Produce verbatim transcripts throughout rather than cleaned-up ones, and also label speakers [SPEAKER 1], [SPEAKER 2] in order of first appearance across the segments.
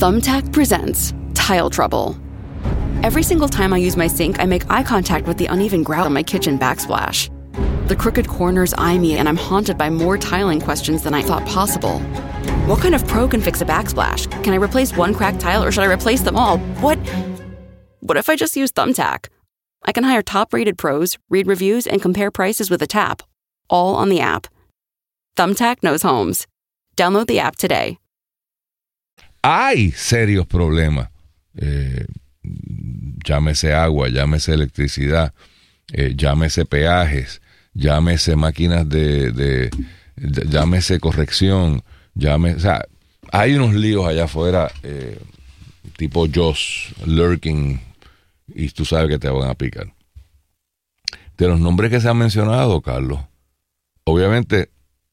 [SPEAKER 1] Thumbtack presents Tile Trouble. Every single time I use my sink, I make eye contact with the uneven grout on my kitchen backsplash. The crooked corners eye me, and I'm haunted by more tiling questions than I thought possible. What kind of pro can fix a backsplash? Can I replace one cracked tile, or should I replace them all? What? What if I just use Thumbtack? I can hire top-rated pros, read reviews, and compare prices with a tap, all on the app. Thumbtack knows homes. Download the app today.
[SPEAKER 2] Hay serios problemas. Eh, llámese agua, llámese electricidad, eh, llámese peajes, llámese máquinas de, de, de llámese corrección, llámese, o sea, hay unos líos allá afuera, eh, tipo Joss, lurking, y tú sabes que te van a picar. De los nombres que se han mencionado, Carlos, obviamente,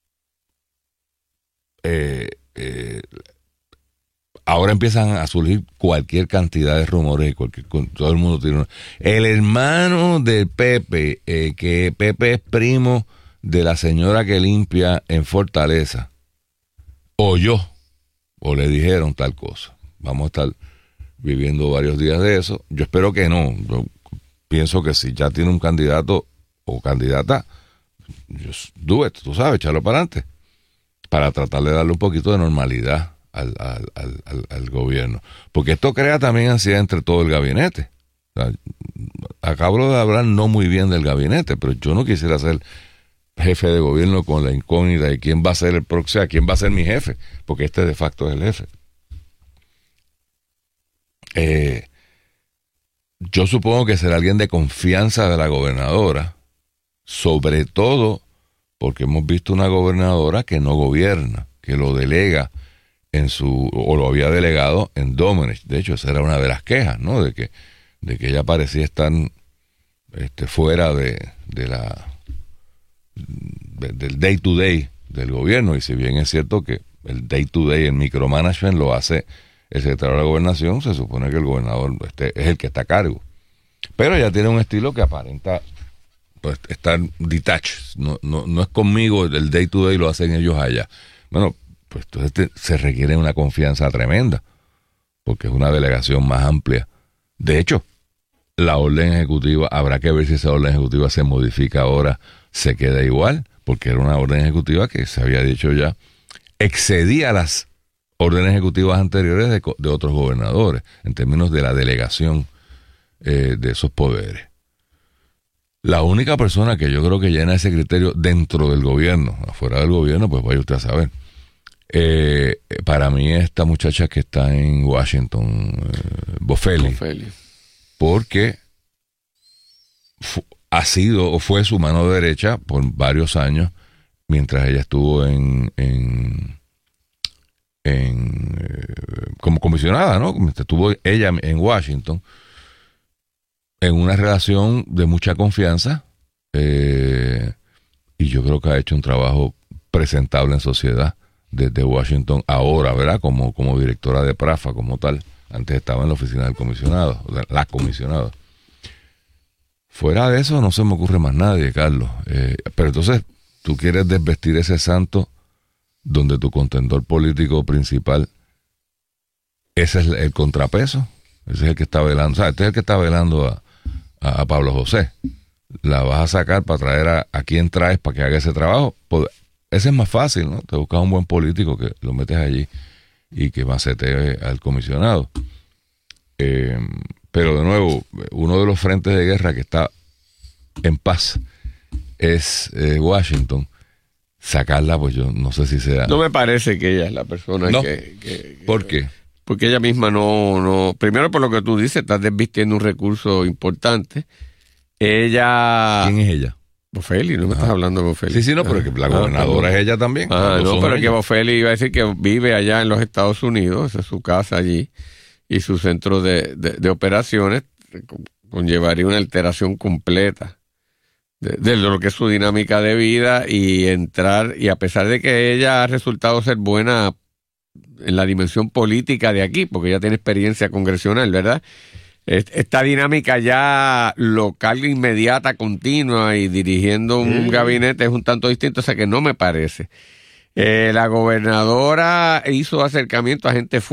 [SPEAKER 2] eh, eh, ahora empiezan a surgir cualquier cantidad de rumores y cualquier, todo el mundo tiene uno. El hermano de Pepe, eh, que Pepe es primo de la señora que limpia en Fortaleza, oyó o le dijeron tal cosa. Vamos a estar viviendo varios días de eso. Yo espero que no. Yo pienso que si ya tiene un candidato o candidata, just do it, tú sabes, echarlo para adelante, para tratar de darle un poquito de normalidad Al, al, al, al gobierno, porque esto crea también ansiedad entre todo el gabinete. O sea, acabo de hablar no muy bien del gabinete, pero yo no quisiera ser jefe de gobierno con la incógnita de quién va a ser el próximo, quién va a ser mi jefe, porque este de facto es el jefe. Eh, yo supongo que será alguien de confianza de la gobernadora, sobre todo porque hemos visto una gobernadora que no gobierna, que lo delega en su, o lo había delegado en Domenech. De hecho, esa era una de las quejas, ¿no? De que, de que ella parecía estar este, fuera de, de la de, del day to day del gobierno. Y si bien es cierto que el day to day, el micromanagement lo hace el secretario de la gobernación, se supone que el gobernador este, es el que está a cargo. Pero ella tiene un estilo que aparenta pues estar detached. No, no, no es conmigo, el day to day lo hacen ellos allá. Bueno, pues entonces te, se requiere una confianza tremenda, porque es una delegación más amplia. De hecho, la orden ejecutiva, habrá que ver si esa orden ejecutiva se modifica ahora, se queda igual, porque era una orden ejecutiva que se había dicho ya, excedía las órdenes ejecutivas anteriores de, de otros gobernadores, en términos de la delegación eh, de esos poderes. La única persona que yo creo que llena ese criterio dentro del gobierno, afuera del gobierno, pues vaya usted a saber. Eh, para mí esta muchacha que está en Washington, eh, Boffelli,
[SPEAKER 3] Boffelli,
[SPEAKER 2] porque fu- ha sido o fue su mano derecha por varios años mientras ella estuvo en, en, en eh, como comisionada, ¿no? Estuvo ella en Washington en una relación de mucha confianza, eh, y yo creo que ha hecho un trabajo presentable en sociedad desde Washington ahora, ¿verdad? Como, como directora de PRAFA, como tal. Antes estaba en la oficina del comisionado, la comisionada. Fuera de eso no se me ocurre más nadie, Carlos. Eh, pero entonces, tú quieres desvestir ese santo donde tu contendor político principal, ese es el contrapeso, ese es el que está velando, o sea, este es el que está velando a, a, a Pablo José. La vas a sacar para traer a, a quién traes para que haga ese trabajo. Pues, ese es más fácil, ¿no? Te buscas un buen político que lo metes allí y que macetee al comisionado. Eh, pero de nuevo, uno de los frentes de guerra que está en paz es eh, Washington. Sacarla, pues yo no sé si sea...
[SPEAKER 3] No me parece que ella es la persona
[SPEAKER 2] no.
[SPEAKER 3] que, que...
[SPEAKER 2] ¿Por qué?
[SPEAKER 3] Porque ella misma no, no... Primero, por lo que tú dices, estás desvistiendo un recurso importante. Ella...
[SPEAKER 2] ¿Quién es ella?
[SPEAKER 3] Boffelli, no me estás hablando de Boffelli.
[SPEAKER 2] Sí, sí, no, pero que la gobernadora ah, es ella también.
[SPEAKER 3] Ah, no, pero que Boffelli iba a decir que vive allá en los Estados Unidos, es su casa allí, y su centro de, de, de operaciones conllevaría una alteración completa de, de lo que es su dinámica de vida y entrar, y a pesar de que ella ha resultado ser buena en la dimensión política de aquí, porque ella tiene experiencia congresional, ¿verdad? Esta dinámica ya local, inmediata, continua y dirigiendo un mm. gabinete es un tanto distinto, o sea que no me parece. Eh, la gobernadora hizo acercamiento a gente fuerte.